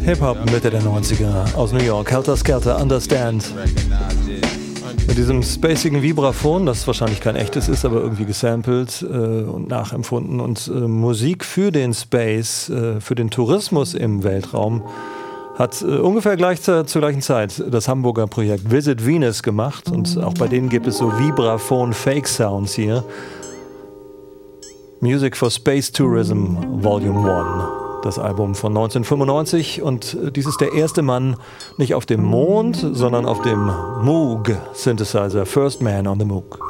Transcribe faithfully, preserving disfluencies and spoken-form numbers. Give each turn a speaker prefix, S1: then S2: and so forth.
S1: Hip-Hop Mitte der neunziger aus New York. Helter Skelter, Understand. Mit diesem spacigen Vibraphon, das wahrscheinlich kein echtes ist, aber irgendwie gesampelt äh, und nachempfunden. Und äh, Musik für den Space, äh, für den Tourismus im Weltraum hat äh, ungefähr gleich zur, zur gleichen Zeit das Hamburger Projekt Visit Venus gemacht. Und auch bei denen gibt es so Vibraphon-Fake-Sounds hier. Music for Space Tourism Volume eins. Das Album von neunzehnhundertfünfundneunzig, und dies ist der erste Mann nicht auf dem Mond, sondern auf dem Moog Synthesizer, First Man on the Moog.